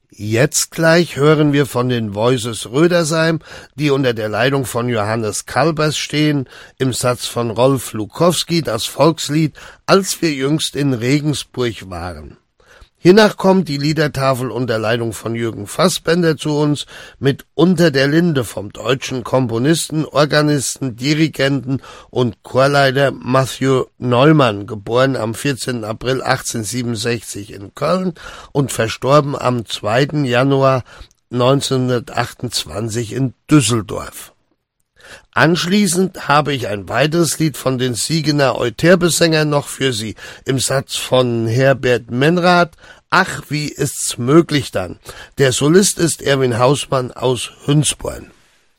Jetzt gleich hören wir von den Voices Rödersheim, die unter der Leitung von Johannes Kalbers stehen, im Satz von Rolf Lukowski das Volkslied »Als wir jüngst in Regensburg waren«. Hiernach kommt die Liedertafel unter Leitung von Jürgen Fassbender zu uns mit »Unter der Linde« vom deutschen Komponisten, Organisten, Dirigenten und Chorleiter Matthew Neumann, geboren am 14. April 1867 in Köln und verstorben am 2. Januar 1928 in Düsseldorf. Anschließend habe ich ein weiteres Lied von den Siegener Euterpe-Sängern noch für Sie, im Satz von Herbert Menrath, »Ach, wie ist's möglich dann?« Der Solist ist Erwin Hausmann aus Hünsborn.